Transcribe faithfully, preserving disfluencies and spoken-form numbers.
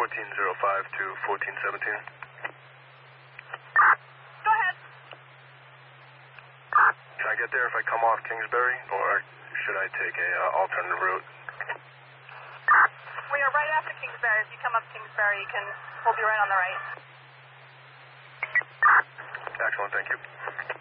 fourteen oh five to fourteen seventeen. Go ahead. Can I get there if I come off Kingsbury, or should I take a uh, alternative route? We are right after Kingsbury. If you come up Kingsbury, you can, we'll be right on the right. Excellent, thank you.